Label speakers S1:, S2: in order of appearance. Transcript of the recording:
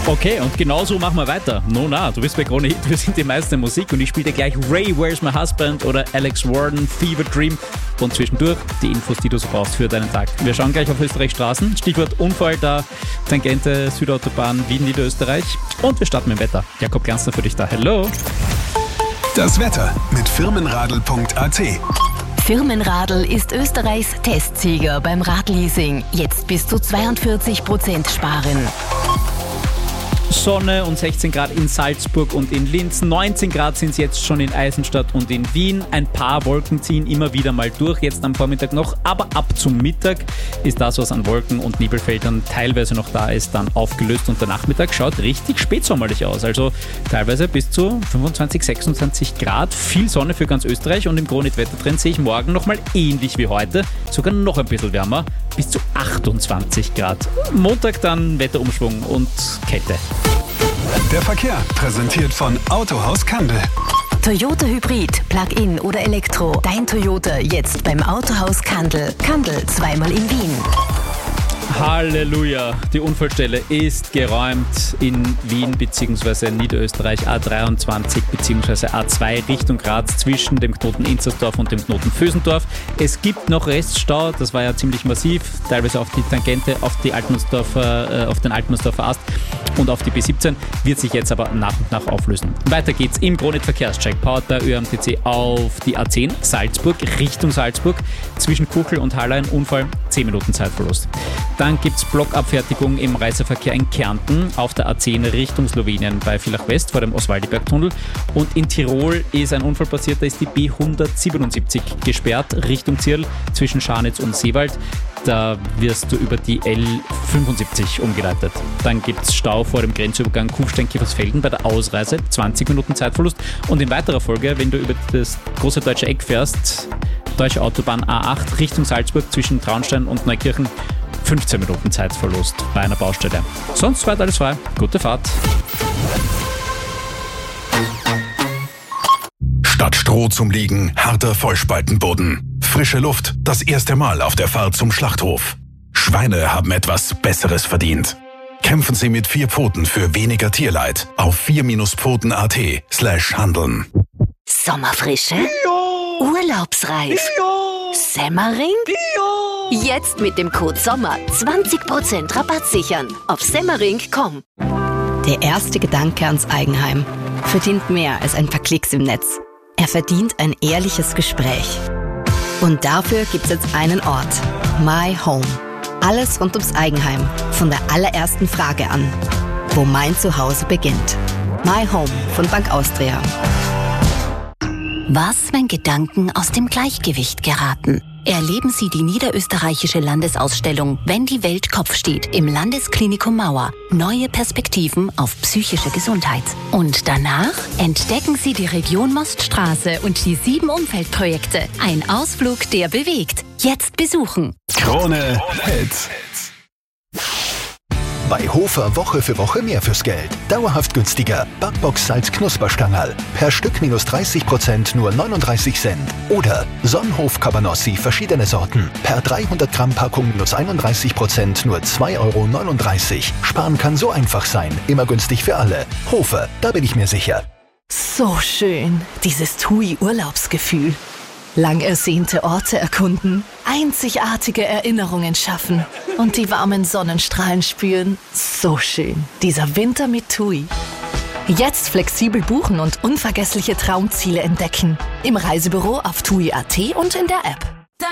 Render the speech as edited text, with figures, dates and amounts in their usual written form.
S1: Okay, und genau so machen wir weiter. Du bist bei Krone Hit, wir sind die meiste Musik und ich spiele dir gleich Ray, Where's My Husband oder Alex Warden, Fever Dream und zwischendurch die Infos, die du so brauchst für deinen Tag. Wir schauen gleich auf Österreichs Straßen, Stichwort Unfall da, Tangente, Südautobahn, Wien, Niederösterreich und wir starten mit dem Wetter. Jakob Gernstner für dich da, hello!
S2: Das Wetter mit firmenradl.at.
S3: Firmenradl ist Österreichs Testsieger beim Radleasing. Jetzt bis zu 42% sparen.
S1: Sonne und 16 Grad in Salzburg und in Linz. 19 Grad sind es jetzt schon in Eisenstadt und in Wien. Ein paar Wolken ziehen immer wieder mal durch, jetzt am Vormittag noch. Aber ab zum Mittag ist das, was an Wolken und Nebelfeldern teilweise noch da ist, dann aufgelöst. Und der Nachmittag schaut richtig spätsommerlich aus. Also teilweise bis zu 25, 26 Grad. Viel Sonne für ganz Österreich. Und im Kronit-Wettertrend sehe ich morgen nochmal ähnlich wie heute. Sogar noch ein bisschen wärmer. Bis zu 28 Grad. Montag dann Wetterumschwung und Kälte.
S2: Der Verkehr präsentiert von Autohaus Kandel.
S3: Toyota Hybrid, Plug-in oder Elektro. Dein Toyota jetzt beim Autohaus Kandel. Kandel, zweimal in Wien.
S1: Halleluja, die Unfallstelle ist geräumt in Wien bzw. Niederösterreich A23 bzw. A2 Richtung Graz zwischen dem Knoten Inzersdorf und dem Knoten Vösendorf. Es gibt noch Reststau, das war ja ziemlich massiv, teilweise auf die Tangente, auf den Altmannsdorfer Ast und auf die B17, wird sich jetzt aber nach und nach auflösen. Weiter geht's im Kronit Verkehrscheck, powered bei ÖMTC auf die A10 Salzburg, Richtung Salzburg, zwischen Kuchel und Hallein, Unfall, 10 Minuten Zeitverlust. Dann gibt es Blockabfertigung im Reiseverkehr in Kärnten auf der A10 Richtung Slowenien bei Villach West vor dem Oswaldiberg-Tunnel. Und in Tirol ist ein Unfall passiert, da ist die B177 gesperrt Richtung Zirl zwischen Scharnitz und Seewald. Da wirst du über die L75 umgeleitet. Dann gibt es Stau vor dem Grenzübergang Kufstein-Kiefersfelden bei der Ausreise, 20 Minuten Zeitverlust. Und in weiterer Folge, wenn du über das große deutsche Eck fährst, Deutsche Autobahn A8 Richtung Salzburg zwischen Traunstein und Neukirchen, 15 Minuten Zeitverlust bei einer Baustelle. Sonst weit alles frei. Gute Fahrt.
S2: Statt Stroh zum Liegen, harter Vollspaltenboden. Frische Luft, das erste Mal auf der Fahrt zum Schlachthof. Schweine haben etwas Besseres verdient. Kämpfen Sie mit 4 Pfoten für weniger Tierleid auf 4-pfoten.at/handeln.
S3: Sommerfrische? Urlaubsreif? Semmering? Jetzt mit dem Code SOMMER 20% Rabatt sichern auf semmering.com.
S4: Der erste Gedanke ans Eigenheim verdient mehr als ein paar Klicks im Netz. Er verdient ein ehrliches Gespräch. Und dafür gibt's jetzt einen Ort. My Home. Alles rund ums Eigenheim. Von der allerersten Frage an. Wo mein Zuhause beginnt. My Home von Bank Austria.
S3: Was, wenn Gedanken aus dem Gleichgewicht geraten? Erleben Sie die niederösterreichische Landesausstellung Wenn die Welt Kopf steht im Landesklinikum Mauer. Neue Perspektiven auf psychische Gesundheit. Und danach entdecken Sie die Region Moststraße und die 7 Umfeldprojekte. Ein Ausflug, der bewegt. Jetzt besuchen.
S2: Krone Hit.
S5: Bei Hofer Woche für Woche mehr fürs Geld. Dauerhaft günstiger. Backbox Salz Knusperstangerl. Per Stück minus 30%, nur 39 Cent. Oder Sonnenhof Cabanossi verschiedene Sorten. Per 300 Gramm Packung minus 31%, nur 2,39 €. Sparen kann so einfach sein. Immer günstig für alle. Hofer, da bin ich mir sicher.
S4: So schön, dieses TUI-Urlaubsgefühl. Lang ersehnte Orte erkunden, einzigartige Erinnerungen schaffen und die warmen Sonnenstrahlen spüren. So schön, dieser Winter mit TUI. Jetzt flexibel buchen und unvergessliche Traumziele entdecken. Im Reisebüro auf TUI.at und in der App.